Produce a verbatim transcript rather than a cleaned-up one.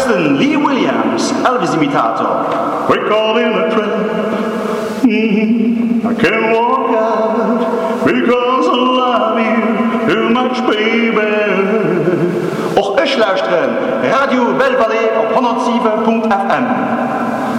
Preston Lee Williams, Elvis-Imitator. We call in a trap. Mm-hmm. I can't walk out because I love you too much, baby. Och euch luisteren, Radio Belle Vallée op honderdzeven punt f m.